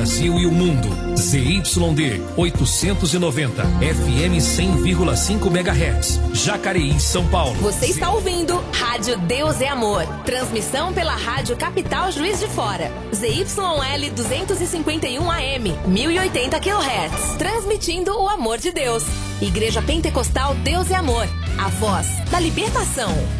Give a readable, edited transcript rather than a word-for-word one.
Brasil e o mundo. ZYD 890, FM 100,5 MHz. Jacareí, São Paulo. Você está ouvindo Rádio Deus é Amor. Transmissão pela Rádio Capital Juiz de Fora. ZYL 251 AM, 1080 kHz. Transmitindo o amor de Deus. Igreja Pentecostal Deus é Amor. A voz da libertação.